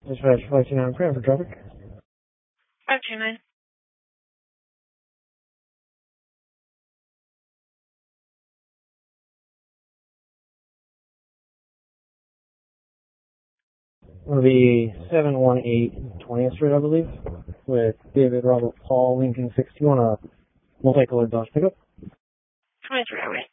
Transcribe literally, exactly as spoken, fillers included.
Dispatch five two nine, praying for traffic. five two nine. It'll be seven one eight twentieth Street, I believe, with David Robert Paul Lincoln sixty-one, a multicolored Dodge pickup. twenty-three highway.